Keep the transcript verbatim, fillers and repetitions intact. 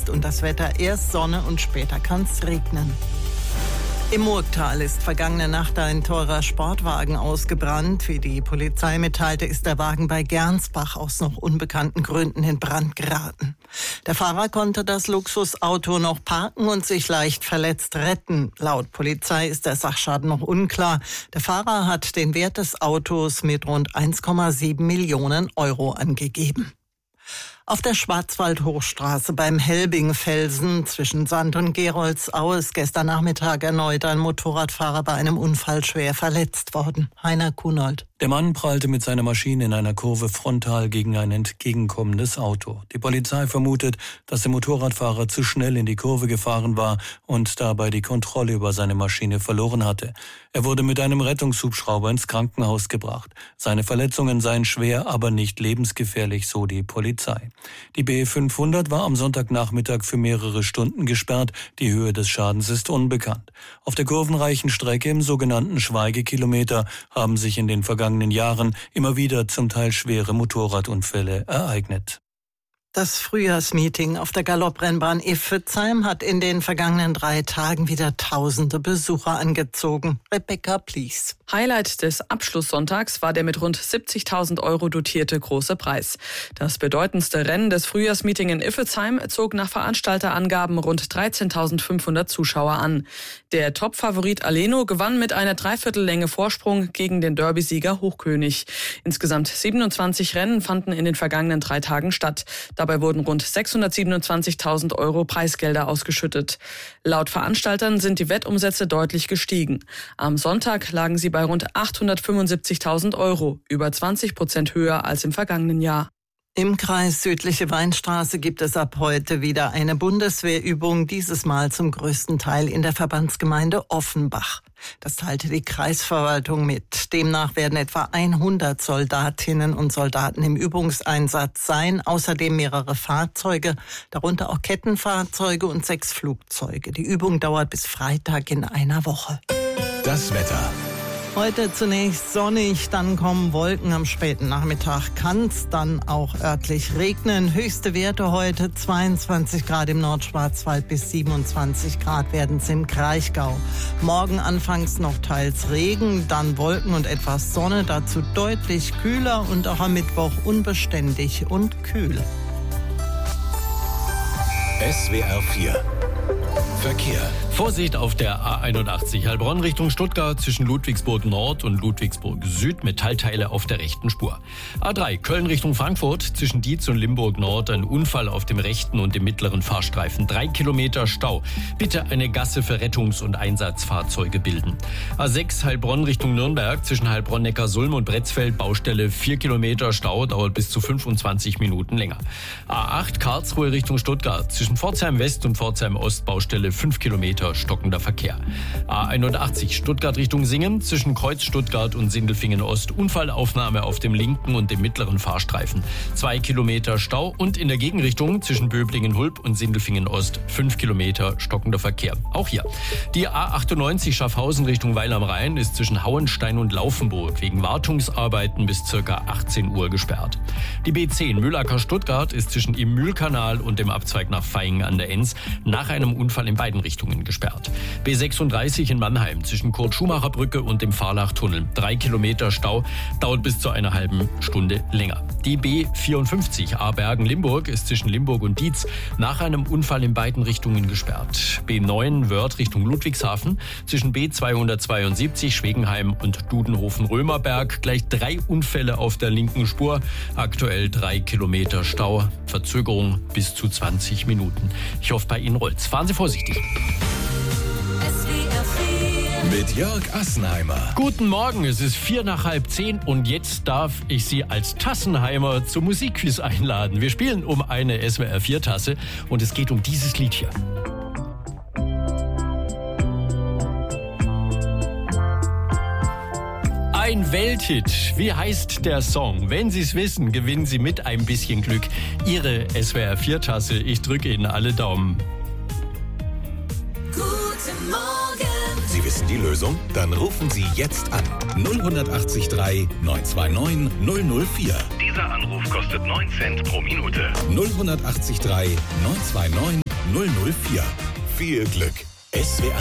ist und das Wetter erst Sonne und später kann es regnen. Im Murgtal ist vergangene Nacht ein teurer Sportwagen ausgebrannt. Wie die Polizei mitteilte, ist der Wagen bei Gernsbach aus noch unbekannten Gründen in Brand geraten. Der Fahrer konnte das Luxusauto noch parken und sich leicht verletzt retten. Laut Polizei ist der Sachschaden noch unklar. Der Fahrer hat den Wert des Autos mit rund eins Komma sieben Millionen Euro angegeben. Auf der Schwarzwald-Hochstraße beim Helbingfelsen zwischen Sand und Geroldsau ist gestern Nachmittag erneut ein Motorradfahrer bei einem Unfall schwer verletzt worden. Heiner Kunold. Der Mann prallte mit seiner Maschine in einer Kurve frontal gegen ein entgegenkommendes Auto. Die Polizei vermutet, dass der Motorradfahrer zu schnell in die Kurve gefahren war und dabei die Kontrolle über seine Maschine verloren hatte. Er wurde mit einem Rettungshubschrauber ins Krankenhaus gebracht. Seine Verletzungen seien schwer, aber nicht lebensgefährlich, so die Polizei. Die B fünfhundert war am Sonntagnachmittag für mehrere Stunden gesperrt. Die Höhe des Schadens ist unbekannt. Auf der kurvenreichen Strecke im sogenannten Schweigekilometer haben sich in den vergangenen Jahren immer wieder zum Teil schwere Motorradunfälle ereignet. Das Frühjahrsmeeting auf der Galopprennbahn Iffezheim hat in den vergangenen drei Tagen wieder tausende Besucher angezogen. Rebecca Please. Highlight des Abschlusssonntags war der mit rund siebzigtausend Euro dotierte Große Preis. Das bedeutendste Rennen des Frühjahrsmeeting in Iffezheim zog nach Veranstalterangaben rund dreizehntausendfünfhundert Zuschauer an. Der Top-Favorit Aleno gewann mit einer Dreiviertellänge Vorsprung gegen den Derby-Sieger Hochkönig. Insgesamt siebenundzwanzig Rennen fanden in den vergangenen drei Tagen statt. Dabei wurden rund sechshundertsiebenundzwanzigtausend Euro Preisgelder ausgeschüttet. Laut Veranstaltern sind die Wettumsätze deutlich gestiegen. Am Sonntag lagen sie bei rund achthundertfünfundsiebzigtausend Euro, über zwanzig Prozent höher als im vergangenen Jahr. Im Kreis Südliche Weinstraße gibt es ab heute wieder eine Bundeswehrübung, dieses Mal zum größten Teil in der Verbandsgemeinde Offenbach. Das teilte die Kreisverwaltung mit. Demnach werden etwa hundert Soldatinnen und Soldaten im Übungseinsatz sein, außerdem mehrere Fahrzeuge, darunter auch Kettenfahrzeuge und sechs Flugzeuge. Die Übung dauert bis Freitag in einer Woche. Das Wetter. Heute zunächst sonnig, dann kommen Wolken am späten Nachmittag. Kann es dann auch örtlich regnen. Höchste Werte heute zweiundzwanzig Grad im Nordschwarzwald bis siebenundzwanzig Grad werden es im Kraichgau. Morgen anfangs noch teils Regen, dann Wolken und etwas Sonne, dazu deutlich kühler und auch am Mittwoch unbeständig und kühl. S W R vier Verkehr. Vorsicht auf der A einundachtzig Heilbronn Richtung Stuttgart zwischen Ludwigsburg Nord und Ludwigsburg Süd, Metallteile auf der rechten Spur. A drei Köln Richtung Frankfurt zwischen Dietz und Limburg Nord, ein Unfall auf dem rechten und dem mittleren Fahrstreifen. Drei Kilometer Stau. Bitte eine Gasse für Rettungs- und Einsatzfahrzeuge bilden. A sechs Heilbronn Richtung Nürnberg zwischen Heilbronn-Neckarsulm und Bretzfeld, Baustelle, vier Kilometer Stau, dauert bis zu fünfundzwanzig Minuten länger. A acht Karlsruhe Richtung Stuttgart zwischen Pforzheim West und Pforzheim Ost, Baustelle, fünf Kilometer stockender Verkehr. A einundachtzig Stuttgart Richtung Singen zwischen Kreuz Stuttgart und Sindelfingen Ost, Unfallaufnahme auf dem linken und dem mittleren Fahrstreifen. Zwei Kilometer Stau und in der Gegenrichtung zwischen Böblingen-Hulb und Sindelfingen Ost, fünf Kilometer stockender Verkehr. Auch hier. Die A achtundneunzig Schaffhausen Richtung Weil am Rhein ist zwischen Hauenstein und Laufenburg wegen Wartungsarbeiten bis ca. achtzehn Uhr gesperrt. Die B zehn Mühlacker Stuttgart ist zwischen im Mühlkanal und dem Abzweig nach Vaihingen an der Enns nach einem Unfall in beiden Richtungen gesperrt. B sechsunddreißig in Mannheim zwischen Kurt-Schumacher-Brücke und dem Fahrlachtunnel. Drei Kilometer Stau, dauert bis zu einer halben Stunde länger. Die B vierundfünfzig Aarbergen-Limburg ist zwischen Limburg und Dietz nach einem Unfall in beiden Richtungen gesperrt. B neun Wörth Richtung Ludwigshafen zwischen B zweihundertzweiundsiebzig Schwegenheim und Dudenhofen-Römerberg. Gleich drei Unfälle auf der linken Spur. Aktuell drei Kilometer Stau. Verzögerung bis zu zwanzig Minuten. Ich hoffe, bei Ihnen rollt's. Fahren Sie vorsichtig. Mit Jörg Assenheimer. Guten Morgen, es ist vier nach halb zehn und jetzt darf ich Sie als Tassenheimer zum Musikquiz einladen. Wir spielen um eine S W R vier Tasse und es geht um dieses Lied hier. Ein Welthit. Wie heißt der Song? Wenn Sie es wissen, gewinnen Sie mit ein bisschen Glück Ihre S W R vier Tasse. Ich drücke Ihnen alle Daumen. Guten Morgen. Sie wissen die Lösung? Dann rufen Sie jetzt an. null acht drei neun zwei neun null null vier. Dieser Anruf kostet neun Cent pro Minute. null acht drei neun zwei neun null null vier. Viel Glück. S W R